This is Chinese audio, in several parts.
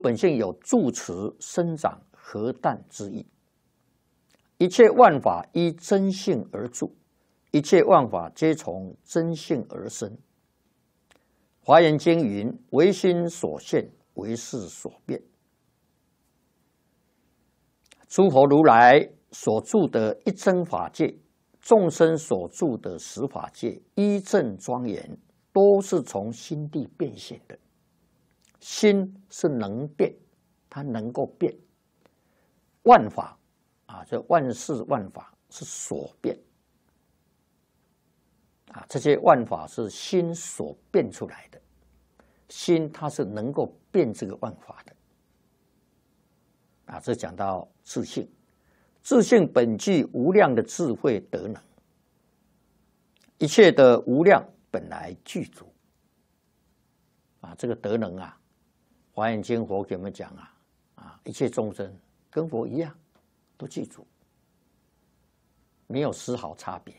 本性有住持、生长、合诞之意。一切万法依真性而住，一切万法皆从真性而生。华严经云：唯心所现，唯识所变。诸佛如来所住的一真法界，众生所住的十法界，一正庄严，都是从心地变现的。心是能变，它能够变。万法这万事万法是所变这些万法是心所变出来的。心它是能够变这个万法的这讲到自性，自性本具无量的智慧德能，一切的无量本来具足这个德能华严经佛给我们讲一切众生跟佛一样，都具足，没有丝毫差别。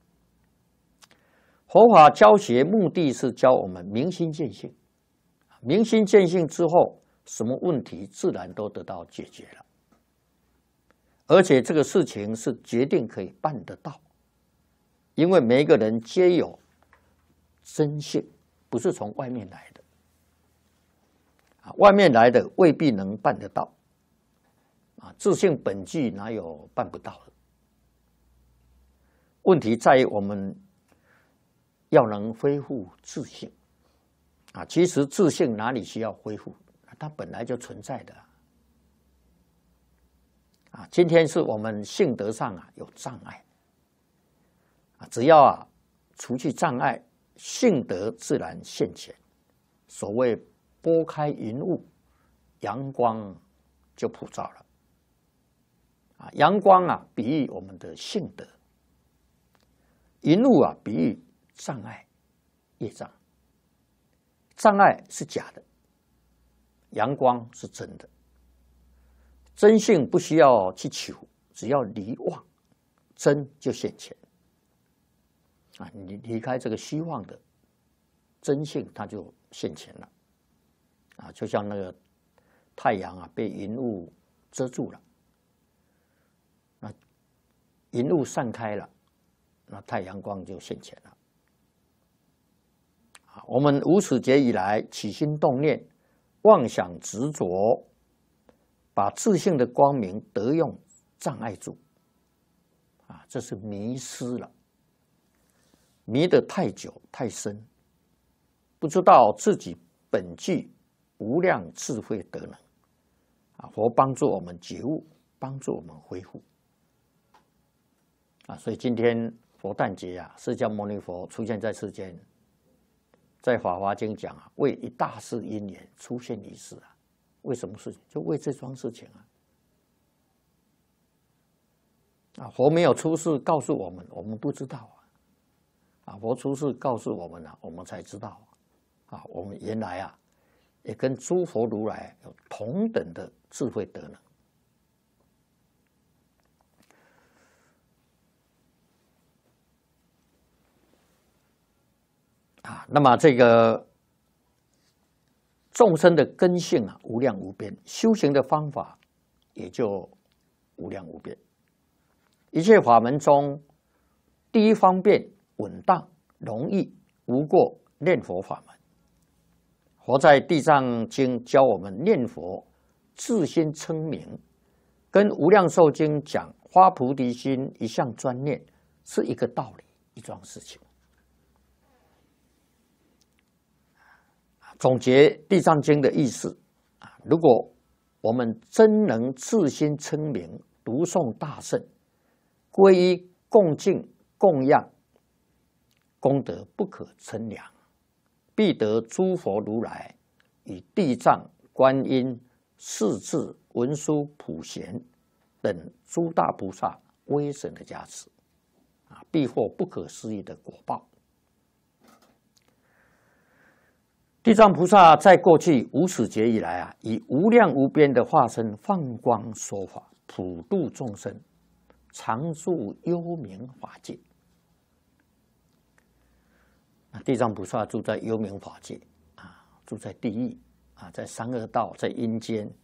佛法教学目的是教我们明心见性，明心见性之后，什么问题自然都得到解决了，而且这个事情是决定可以办得到，因为每一个人皆有真性，不是从外面来的外面来的未必能办得到自性本具哪有办不到的？问题在于我们要能恢复自性其实自性哪里需要恢复？它本来就存在的今天是我们性德上有障碍只要除去障碍，性德自然现前。所谓拨开云雾，阳光就普照了阳光比喻我们的性德，云雾比喻障碍业障。障碍是假的，阳光是真的。真性不需要去求，只要离妄，真就现前你离开这个虚妄的真性，它就现前了就像那个太阳被云雾遮住了，那云雾散开了，那太阳光就现前了我们无始劫以来起心动念，妄想执着，把自性的光明得用障碍住这是迷失了，迷得太久太深，不知道自己本具无量智慧德能佛帮助我们觉悟，帮助我们恢复所以今天佛诞节释迦牟尼佛出现在世间，在《法华经》讲为一大事因缘出现一世为什么事情？就为这桩事情佛没有出世告诉我们，我们不知道佛出世告诉我们我们才知道我们原来也跟诸佛如来有同等的智慧德能那么这个众生的根性无量无边，修行的方法也就无量无边。一切法门中，第一方便、稳当、容易、无过念佛法门。佛在《地藏经》教我们念佛，自心称名，跟《无量寿经》讲发菩提心，一向专念，是一个道理，一桩事情。总结《地藏经》的意思如果我们真能自心称名，读诵大圣，皈依恭敬供养，功德不可称量，必得诸佛如来与地藏、观音、势至、文殊、普贤等诸大菩萨威神的加持必获不可思议的果报。地藏菩萨在过去无始劫以来以无量无边的化身放光说法，普度众生，常住幽冥法界。地藏菩萨住在幽冥法界住在地狱啊，在三恶道，在阴间